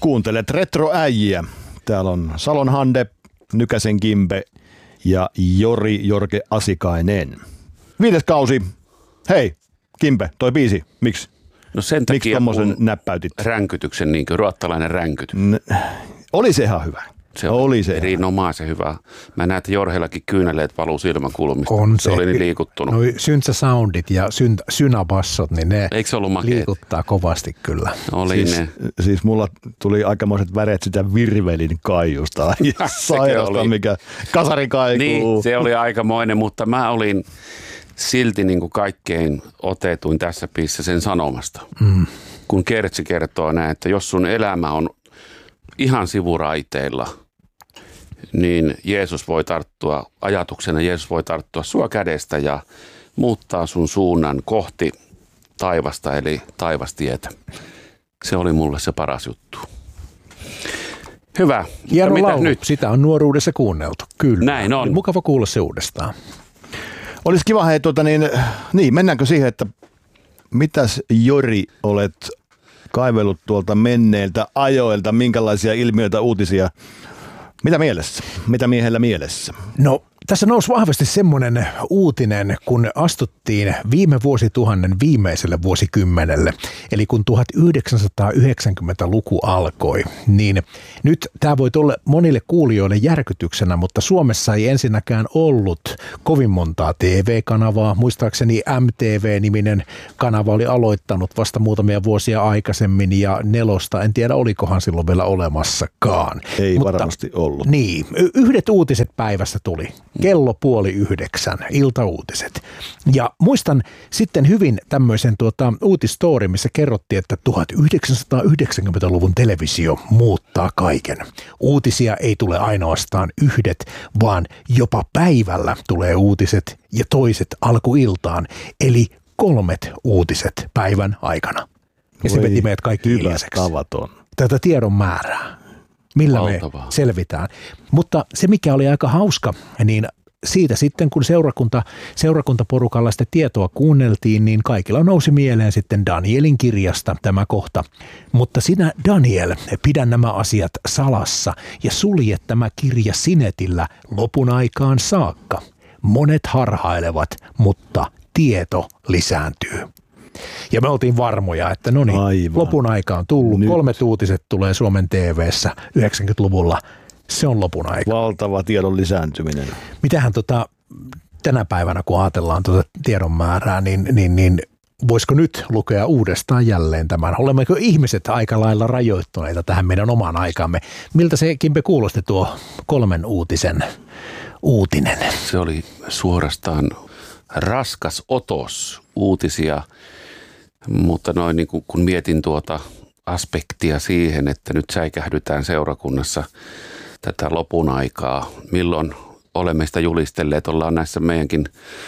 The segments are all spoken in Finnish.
Kuuntelet Retroäjiä. Täällä on Salon Hande, Nykäsen Kimpe ja Jorge Asikainen. 5. kausi. Hei, Kimpe, toi biisi. Miksi? No sen takia, miksi tommosen näppäytit? Ränkytyksen, niin kuin ruottalainen ränkytys. Oli se ihan hyvä. Se oli erinomaisen hyvä. Mä näen, että Jorhellakin kyyneleet valuu silmäkulmista. Se oli niin liikuttunut. Noi syntsäsoundit ja synabassot, niin ne liikuttaa kovasti kyllä. Oli siis mulla tuli aikamoiset väreet sitä virvelin kaiusta ja sairasta, mikä kasari kaikuu. Niin, se oli aikamoinen, mutta mä olin silti niin kuin kaikkein otetuin tässä biisissä sen sanomasta. Kun Kertsi kertoo näin, että jos sun elämä on ihan sivuraiteilla, niin Jeesus voi tarttua, ajatuksena Jeesus voi tarttua sua kädestä ja muuttaa sun suunnan kohti taivasta, eli taivastietä. Se oli mulle se paras juttu. Hyvä. Hieno laulu. Nyt? Sitä on nuoruudessa kuunneltu. Kyllä. Näin on. Mukava kuulla se uudestaan. Olisi kiva, hei, mennäänkö siihen, että mitäs Jori olet kaivellut tuolta menneiltä ajoilta, minkälaisia ilmiöitä, uutisia, mitä mielessä? Mitä miehellä mielessä? No, tässä nousi vahvasti semmoinen uutinen, kun astuttiin viime vuosituhannen viimeiselle vuosikymmenelle, eli kun 1990-luku alkoi, niin nyt tämä voi olla monille kuulijoille järkytyksenä, mutta Suomessa ei ensinnäkään ollut kovin montaa TV-kanavaa. Muistaakseni MTV-niminen kanava oli aloittanut vasta muutamia vuosia aikaisemmin ja Nelosta, en tiedä olikohan silloin vielä olemassakaan. Mutta varmasti ollut. Niin, yhdet uutiset päivässä tuli. Kello 8:30, iltauutiset. Ja muistan sitten hyvin tämmöisen uutisstory, missä kerrottiin, että 1990-luvun televisio muuttaa kaiken. Uutisia ei tule ainoastaan yhdet, vaan jopa päivällä tulee uutiset ja toiset alkuiltaan, eli 3 uutiset päivän aikana. Ja se veti meidät kaikki hiljaiseksi. Tavaton. Tätä tiedon määrää. Millä valtavaa. Me selvitään. Mutta se, mikä oli aika hauska, niin siitä sitten, kun seurakuntaporukalla sitä tietoa kuunneltiin, niin kaikilla nousi mieleen sitten Danielin kirjasta tämä kohta. Mutta sinä, Daniel, pidä nämä asiat salassa ja sulje tämä kirja sinetillä lopun aikaan saakka. Monet harhailevat, mutta tieto lisääntyy. Ja me oltiin varmoja, että no niin, lopun aika on tullut. Nyt 3 uutiset tulee Suomen TV:ssä 90-luvulla. Se on lopun aika. Valtava tiedon lisääntyminen. Mitähän tänä päivänä, kun ajatellaan tiedon määrää, niin voisiko nyt lukea uudestaan jälleen tämän? Olemmeko ihmiset aika lailla rajoittuneita tähän meidän omaan aikaamme? Miltä se, Kimpe, kuulosti tuo 3 uutinen? Se oli suorastaan raskas otos uutisia, mutta noin niin kun mietin tuota aspektia siihen, että nyt säikähdytään seurakunnassa tätä lopun aikaa, milloin olemme sitä julistelleet, ollaan näissä meidänkin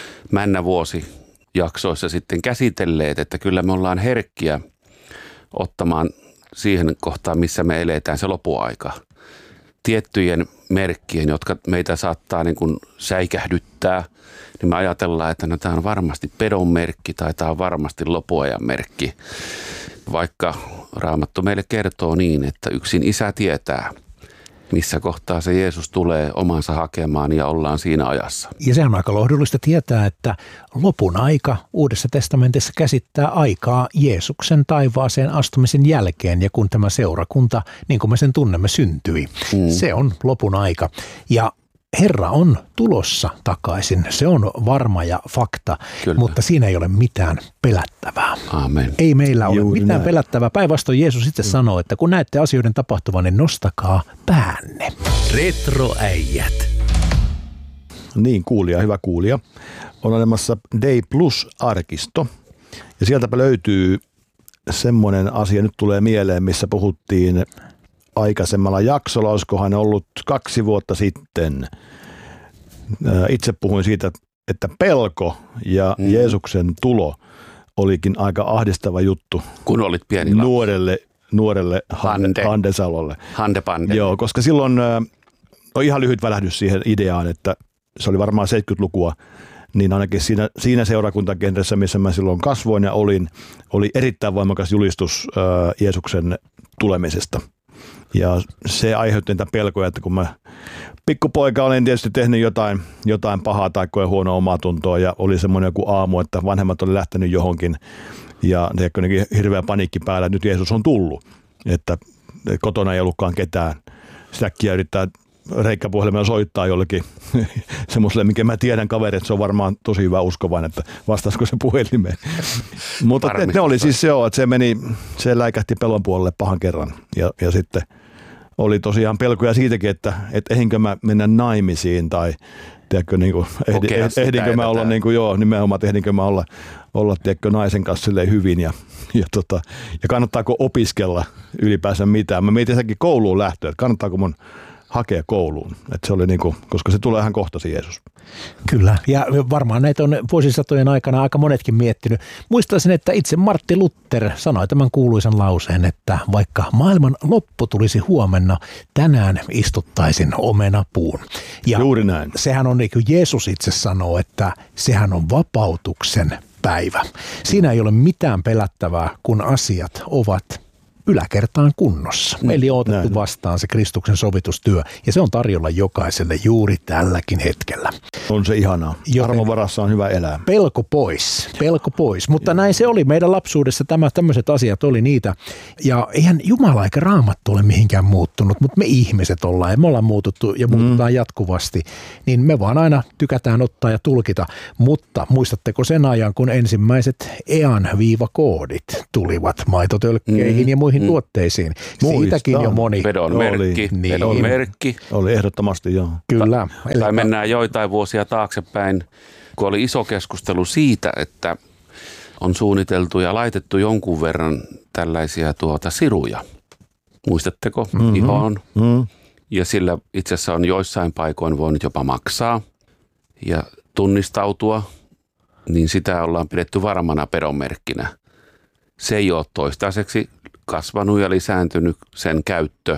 männävuosijaksoissa sitten käsitelleet, että kyllä me ollaan herkkiä ottamaan siihen kohtaan, missä me eletään se lopuaika. Tiettyjen merkkien, jotka meitä saattaa niin kuin säikähdyttää, niin me ajatellaan, että no, tämä on varmasti pedon merkki tai tämä on varmasti lopuajan merkki. Vaikka Raamattu meille kertoo niin, että yksin Isä tietää, missä kohtaa se Jeesus tulee omansa hakemaan ja ollaan siinä ajassa. Ja sehän on aika lohdullista tietää, että lopun aika Uudessa testamentissa käsittää aikaa Jeesuksen taivaaseen astumisen jälkeen ja kun tämä seurakunta, niin kuin me sen tunnemme, syntyi. Se on lopun aika. Ja Herra on tulossa takaisin. Se on varma ja fakta, kyllä, mutta siinä ei ole mitään pelättävää. Amen. Ei meillä ole mitään pelättävää. Päinvastoin Jeesus itse sanoo, että kun näette asioiden tapahtuvan, niin nostakaa päänne. Retroäijät. Niin, kuulija, hyvä kuulija. On olemassa Day Plus-arkisto ja sieltäpä löytyy semmoinen asia, nyt tulee mieleen, missä puhuttiin aikaisemmalla jaksolla, olisikohan ollut 2 vuotta sitten. Itse puhuin siitä, että pelko ja Jeesuksen tulo olikin aika ahdistava juttu. Kun olit pieni nuorelle Handesalolle. Hande Pande. Joo, koska silloin ihan lyhyt välähdys siihen ideaan, että se oli varmaan 70-lukua, niin ainakin siinä seurakuntakentässä, missä mä silloin kasvoin ja olin, oli erittäin voimakas julistus Jeesuksen tulemisesta. Ja se aiheutti niitä pelkoja, että kun mä pikkupoika olin tietysti tehnyt jotain pahaa tai koe huonoa omatuntoa ja oli semmoinen joku aamu, että vanhemmat oli lähtenyt johonkin ja hirveä paniikki päällä, että nyt Jeesus on tullut, että kotona ei ollutkaan ketään. Sitäkin yrittää reikkäpuhelimella soittaa jollekin semmoiselle, minkä mä tiedän kaveri, että se on varmaan tosi hyvä uskovainen, että vastaisiko se puhelimeen. Mutta ne oli siis se, että se läikähti pelon puolelle pahan kerran ja sitten oli tosiaan pelkoja siitäkin, että ehinkö mä mennä naimisiin tai tiedätkö, niin kuin, ehdinkö mä olla, niin kuin, nimenomaan, että ehdinkö mä olla tiedätkö, naisen kanssa silleen hyvin ja kannattaako opiskella ylipäänsä mitään. Mä mietin senkin kouluun lähtöä, että kannattaako mun hakea kouluun. Että se oli niin kuin, koska se tulee ihan kohtasi Jeesus. Kyllä, ja varmaan näitä on vuosisatojen aikana aika monetkin miettinyt. Muistaisin, että itse Martti Luther sanoi tämän kuuluisan lauseen, että vaikka maailman loppu tulisi huomenna, tänään istuttaisin omenapuun. Ja juuri näin. Sehän on niin kuin Jeesus itse sanoo, että sehän on vapautuksen päivä. Siinä ei ole mitään pelättävää, kun asiat ovat yläkertaan kunnossa. Eli on otettu vastaan se Kristuksen sovitustyö ja se on tarjolla jokaiselle juuri tälläkin hetkellä. On se ihanaa. Armon varassa on hyvä elää. Pelko pois. Mutta näin se oli. Meidän lapsuudessa tämmöiset asiat oli niitä. Ja eihän Jumala eikä Raamattu ole mihinkään muuttunut, mutta me ihmiset ollaan ja me ollaan muututtu ja muututaan jatkuvasti. Niin me vaan aina tykätään ottaa ja tulkita. Mutta muistatteko sen ajan, kun ensimmäiset EAN-viivakoodit tulivat maitotölkkeihin ja muihin tuotteisiin? Siitäkin jo moni. Vedon merkki. Oli ehdottomasti, joo. Kyllä. Tai mennään joitain vuosia taaksepäin, kun oli iso keskustelu siitä, että on suunniteltu ja laitettu jonkun verran tällaisia siruja. Muistatteko? Ihoon. Ja sillä itse asiassa on joissain paikoin voinut jopa maksaa ja tunnistautua, niin sitä ollaan pidetty varmana pedonmerkkinä. Se ei ole toistaiseksi kasvanut ja lisääntynyt sen käyttö,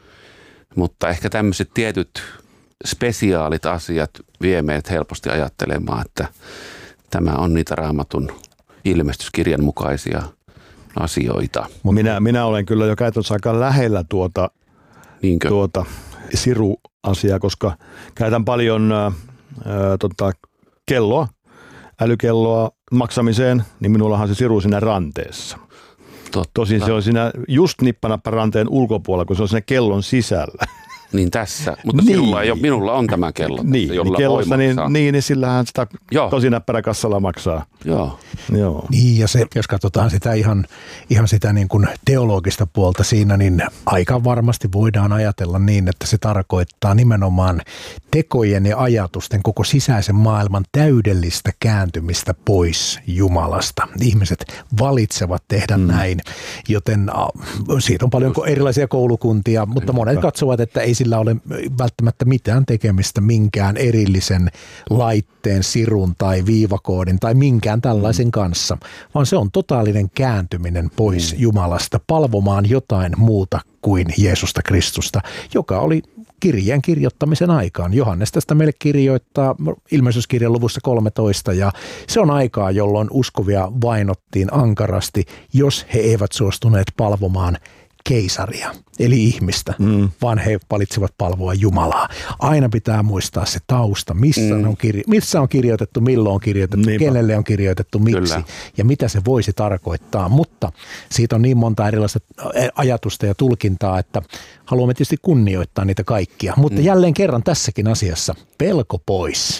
mutta ehkä tämmöiset tietyt spesiaalit asiat vie meidät helposti ajattelemaan, että tämä on niitä Raamatun ilmestyskirjan mukaisia asioita. Minä olen kyllä jo käytössä aika lähellä tuota siruasiaa, koska käytän paljon kelloa, älykelloa maksamiseen, niin minullahan se siru siinä ranteessa. Tosin se on siinä just nippanappa ranteen ulkopuolella, kun se on siinä kellon sisällä. Niin tässä, mutta minulla on tämä kello. Jolla kellossa, niin sillähän sitä tosi näppäräkassalla maksaa. Joo. Niin ja se, jos katsotaan sitä ihan sitä niin kuin teologista puolta siinä, niin aika varmasti voidaan ajatella niin, että se tarkoittaa nimenomaan tekojen ja ajatusten koko sisäisen maailman täydellistä kääntymistä pois Jumalasta. Ihmiset valitsevat tehdä näin, joten siitä on paljon erilaisia koulukuntia, mutta monet katsovat, että ei sillä ole välttämättä mitään tekemistä minkään erillisen laitteen, sirun tai viivakoodin tai minkään tällaisen kanssa, vaan se on totaalinen kääntyminen pois Jumalasta palvomaan jotain muuta kuin Jeesusta Kristusta, joka oli kirjeen kirjoittamisen aikaan. Johannes tästä meille kirjoittaa ilmestyskirjan luvussa 13 ja se on aikaa, jolloin uskovia vainottiin ankarasti, jos he eivät suostuneet palvomaan keisaria, eli ihmistä, vaan he valitsevat palvoa Jumalaa. Aina pitää muistaa se tausta, missä on kirjoitettu, milloin on kirjoitettu, kenelle on kirjoitettu, miksi ja mitä se voisi tarkoittaa. Mutta siitä on niin monta erilaista ajatusta ja tulkintaa, että haluamme tietysti kunnioittaa niitä kaikkia. Mutta jälleen kerran tässäkin asiassa pelko pois.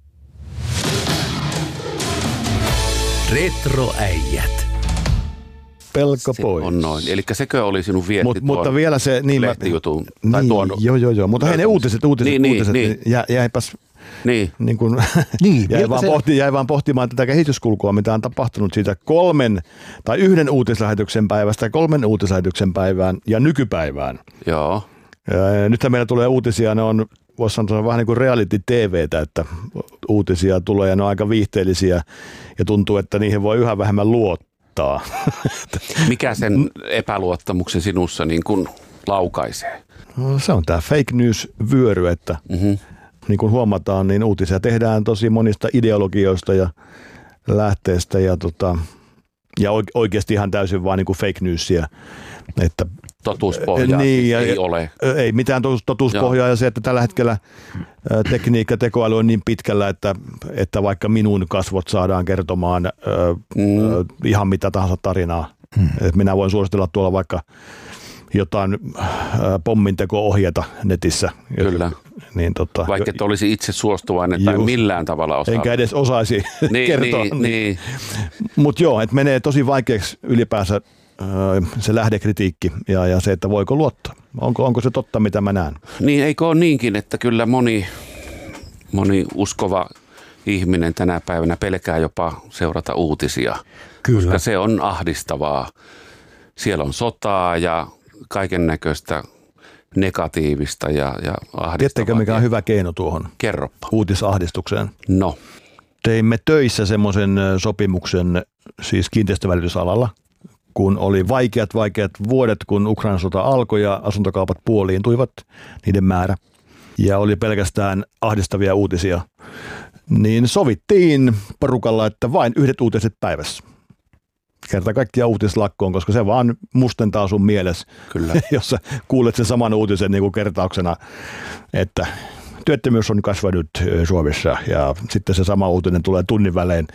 Retroäijät. Pelko pois. On noin. Eli sekö oli sinun vietti mutta vielä se lehtijutun? Tai joo. Mutta hei ne uutiset, jäipäs niin kuin, jäi vaan pohtimaan tätä kehityskulkua, mitä on tapahtunut siitä 1 uutislähetyksen päivästä 3 uutislähetyksen päivään ja nykypäivään. Joo. Nythän meillä tulee uutisia, ne on, voisi sanoa vähän niin kuin reality-tv:tä, että uutisia tulee ja ne on aika viihteellisiä ja tuntuu, että niihin voi yhä vähemmän luottaa. Mikä sen epäluottamuksen sinussa niin kuin laukaisee? No, se on tämä fake news-vyöry, että niin kuin huomataan, niin uutisia tehdään tosi monista ideologioista ja lähteistä ja oikeasti ihan täysin vaan niin kuin fake newsia, että totuuspohjaa ei ole. Ei mitään totuuspohjaa ja se, että tällä hetkellä tekniikka, tekoäly on niin pitkällä, että vaikka minun kasvot saadaan kertomaan ihan mitä tahansa tarinaa. Minä voin suositella tuolla vaikka jotain pomminteko-ohjeita netissä. Kyllä. Niin, vaikka et olisi itse suostuvainen tai millään tavalla osaa. Enkä edes osaisi kertoa. Niin. Mutta joo, että menee tosi vaikeaksi ylipäänsä se lähdekritiikki ja se, että voiko luottaa. Onko se totta, mitä mä näen? Niin, eikö ole niinkin, että kyllä moni uskova ihminen tänä päivänä pelkää jopa seurata uutisia. Kyllä. Koska se on ahdistavaa. Siellä on sotaa ja kaiken näköistä negatiivista ja ahdistavaa. Tiedättekö, mikä on hyvä keino tuohon? Kerroppa. Uutisahdistukseen. No. Teimme töissä semmoisen sopimuksen siis kiinteistövälitysalalla, kun oli vaikeat vuodet, kun Ukrainan sota alkoi ja asuntokaupat puoliintuivat, niiden määrä. Ja oli pelkästään ahdistavia uutisia. Niin sovittiin porukalla, että vain 1 uutiset päivässä. Kerta kaikkiaan uutislakkoon, koska se vaan mustentaa sun mielessä, kyllä. Jos sä kuulet sen saman uutisen niin kuin kertauksena, että työttömyys on kasvanut Suomessa ja sitten se sama uutinen tulee tunnin välein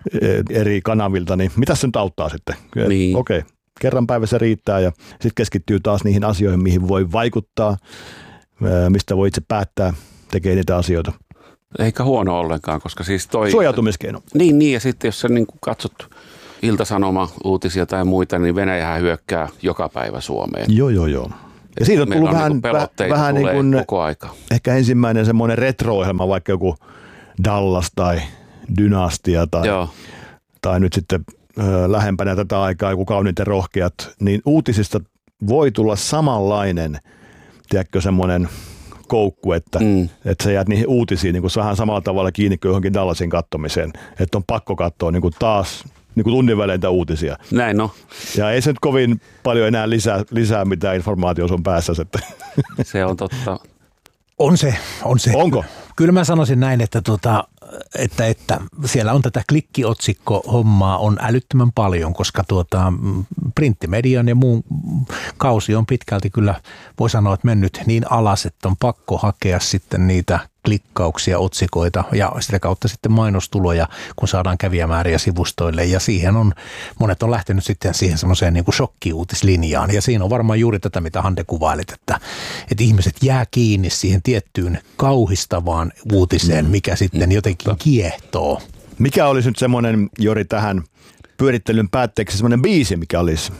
eri kanavilta, niin mitä se nyt auttaa sitten? Niin. Okei, kerran päivässä riittää ja sitten keskittyy taas niihin asioihin, mihin voi vaikuttaa, mistä voi itse päättää, tekee niitä asioita. Eikä huono ollenkaan, koska siis toi... Suojautumiskeino. Niin, ja sitten jos sä niin katsot Ilta-Sanoma-uutisia tai muita, niin Venäjähän hyökkää joka päivä Suomeen. Joo. Ja siitä on tullut vähän niin kuin koko aika. Ehkä ensimmäinen semmoinen retro-ohjelma, vaikka joku Dallas tai Dynastia tai nyt sitten lähempänä tätä aikaa joku Kauniit ja rohkeat, niin uutisista voi tulla samanlainen, tiedätkö, semmoinen koukku, että sä jäät niihin uutisiin niin kuin vähän samalla tavalla kiinni kuin johonkin Dallasin kattomiseen, että on pakko katsoa niin kuin taas niin kuin tunnin välein uutisia. Näin no. Ja ei se nyt kovin paljon enää lisää mitään informaatiota sun päässä. Että. Se on totta. On se. Onko? Kyllä mä sanoisin näin, että siellä on tätä klikkiotsikko-hommaa on älyttömän paljon, koska printtimedian ja muun kausi on pitkälti kyllä, voi sanoa, että mennyt niin alas, että on pakko hakea sitten niitä klikkauksia, otsikoita ja sitä kautta sitten mainostuloja, kun saadaan kävijämääriä sivustoille ja monet on lähtenyt sitten siihen semmoiseen niin kuin shokkiuutislinjaan ja siinä on varmaan juuri tätä, mitä Hande kuvailit, että ihmiset jää kiinni siihen tiettyyn kauhistavaan uutiseen, mikä sitten jotenkin kiehtoo. Mikä olisi nyt semmoinen, Jori, tähän pyörittelyn päätteeksi semmoinen biisi, mikä olisi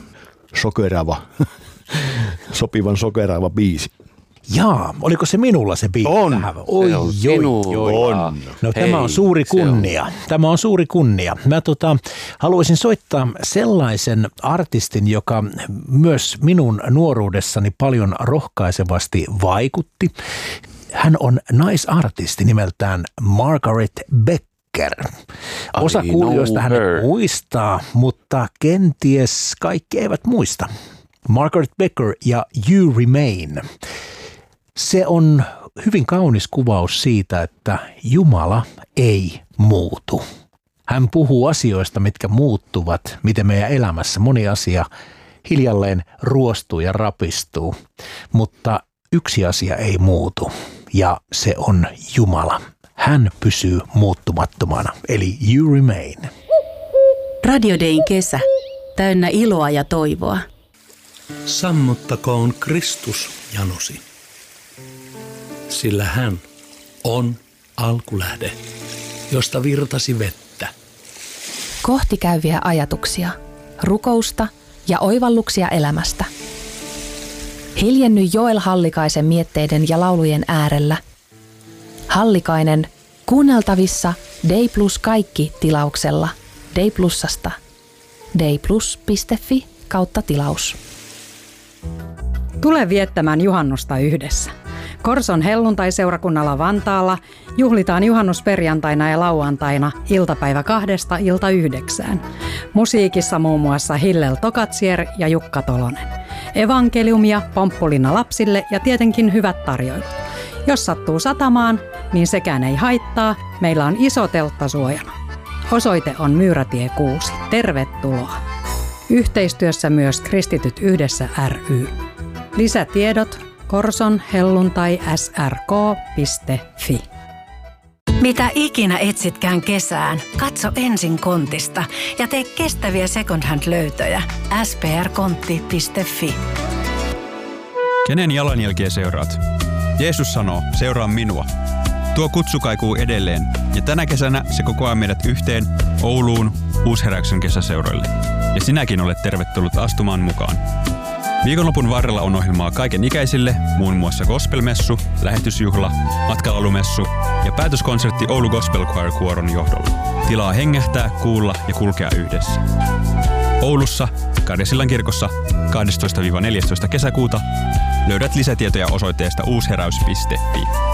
sopivan sokeraava biisi? Jaa, oliko se minulla se biisi? On. Oi. On. No tämä on suuri kunnia. Tämä on suuri kunnia. Mä haluaisin soittaa sellaisen artistin, joka myös minun nuoruudessani paljon rohkaisevasti vaikutti. Hän on naisartisti nimeltään Margaret Becker. Osa kuulijoista hänet muistaa, mutta kenties kaikki eivät muista. Margaret Becker ja You Remain. Se on hyvin kaunis kuvaus siitä, että Jumala ei muutu. Hän puhuu asioista, mitkä muuttuvat, miten meidän elämässä moni asia hiljalleen ruostuu ja rapistuu, mutta yksi asia ei muutu ja se on Jumala. Hän pysyy muuttumattomana, eli You Remain. Radio Dayn kesä, täynnä iloa ja toivoa. Sammuttakoon Kristus janosi, sillä hän on alkulähde, josta virtasi vettä. Kohti käyviä ajatuksia, rukousta ja oivalluksia elämästä. Hiljenny Joel Hallikaisen mietteiden ja laulujen äärellä. Hallikainen kuunneltavissa Day Plus kaikki tilauksella Day Plusasta. dayplus.fi/tilaus. Tule viettämään juhannusta yhdessä. Korson helluntaiseurakunnalla Vantaalla juhlitaan juhannusperjantaina ja lauantaina iltapäivä 2–9. Musiikissa muun muassa Hillel Tokatsier ja Jukka Tolonen. Evankeliumia, pomppulinna lapsille ja tietenkin hyvät tarjoilut. Jos sattuu satamaan, niin sekään ei haittaa. Meillä on iso teltta suojana. Osoite on Myyrätie 6. Tervetuloa. Yhteistyössä myös Kristityt yhdessä ry. Lisätiedot korsonhelluntai.srk.fi. Mitä ikinä etsitkään kesään, katso ensin Kontista ja tee kestäviä second hand-löytöjä. sprkontti.fi. Kenen jalanjälkiä seuraat? Jeesus sanoo, seuraa minua. Tuo kutsu kaikuu edelleen ja tänä kesänä se kokoaa meidät yhteen Ouluun Uusheräyksen kesäseuroille. Ja sinäkin olet tervetullut astumaan mukaan. Viikonlopun varrella on ohjelmaa kaiken ikäisille, muun muassa gospelmessu, lähetysjuhla, matkalaulumessu ja päätöskonsertti Oulu Gospel Choir -kuoron johdolla. Tilaa hengähtää, kuulla ja kulkea yhdessä. Oulussa, Karjasillan kirkossa 12–14 kesäkuuta löydät lisätietoja osoitteesta uusheräys.fi.